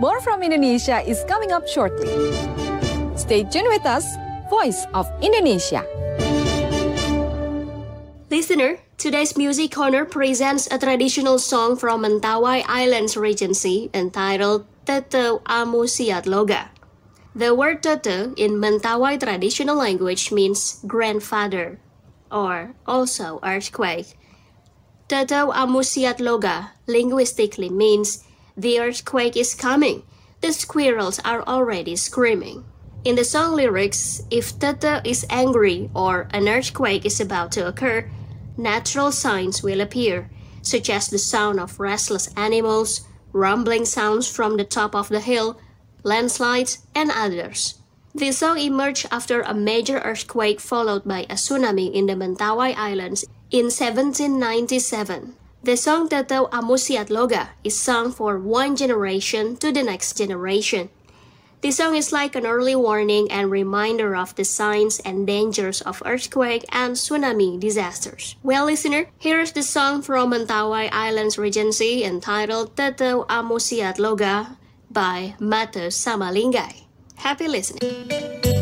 More from Indonesia is coming up shortly. Stay tuned with us, Voice of Indonesia. Listener, today's Music Corner presents a traditional song from Mentawai Islands Regency entitled Teto Amu Siat Loga. The word Teto in Mentawai traditional language means grandfather, or also earthquake. Teto Amu Siat Loga linguistically means the earthquake is coming, the squirrels are already screaming. In the song lyrics, if Teto is angry or an earthquake is about to occur, natural signs will appear, such as the sound of restless animals, rumbling sounds from the top of the hill, landslides, and others. This song emerged after a major earthquake followed by a tsunami in the Mentawai Islands in 1797. The song Teto Amu Siat Loga is sung for one generation to the next generation. This song is like an early warning and reminder of the signs and dangers of earthquake and tsunami disasters. Well, listener, here's the song from Mentawai Islands Regency entitled Teto Amu Siat Loga by Mata Samalinggai. Happy listening.